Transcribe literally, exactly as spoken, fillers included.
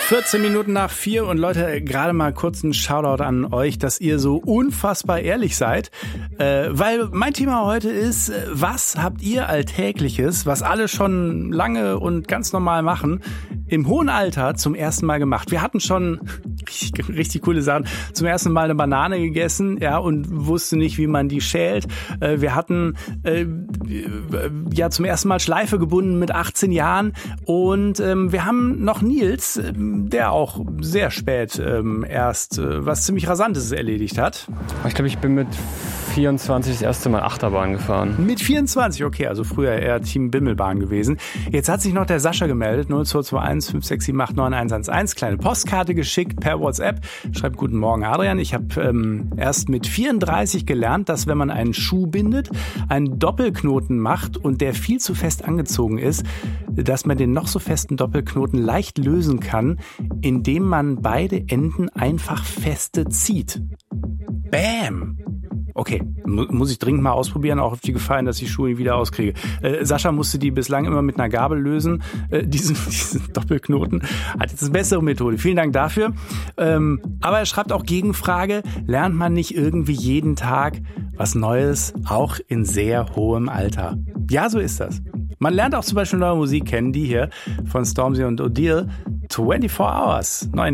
vierzehn Minuten nach vier und Leute, gerade mal kurz ein Shoutout an euch, dass ihr so unfassbar ehrlich seid, äh, weil mein Thema heute ist, was habt ihr Alltägliches, was alle schon lange und ganz normal machen, im hohen Alter zum ersten Mal gemacht? Wir hatten schon richtig, richtig coole Sachen. Zum ersten Mal eine Banane gegessen, ja, und wusste nicht, wie man die schält. Äh, wir hatten äh, ja zum ersten Mal Schleife gebunden mit achtzehn Jahren und ähm, wir haben noch Nils, der auch sehr spät ähm, erst äh, was ziemlich Rasantes erledigt hat. Ich glaube, ich bin mit vierundzwanzig das erste Mal Achterbahn gefahren. Mit vierundzwanzig, okay, also früher eher Team Bimmelbahn gewesen. Jetzt hat sich noch der Sascha gemeldet, null zwei zwei eins fünf sechs sieben acht neun eins eins eins, kleine Postkarte geschickt per WhatsApp. Schreibt: Guten Morgen, Adrian. Ich habe ähm, erst mit vierunddreißig gelernt, dass wenn man einen Schuh bindet, einen Doppelknoten macht und der viel zu fest angezogen ist, dass man den noch so festen Doppelknoten leicht lösen kann, indem man beide Enden einfach feste zieht. Bam! Okay, muss ich dringend mal ausprobieren, auch auf die Gefahr hin, dass ich die Schuhe wieder auskriege. Äh, Sascha musste die bislang immer mit einer Gabel lösen, äh, diesen, diesen Doppelknoten. Hat jetzt eine bessere Methode. Vielen Dank dafür. Ähm, aber er schreibt auch Gegenfrage: Lernt man nicht irgendwie jeden Tag was Neues, auch in sehr hohem Alter? Ja, so ist das. Man lernt auch zum Beispiel neue Musik kennen, die hier von Stormzy und Odile, vierundzwanzig Hours. Neuen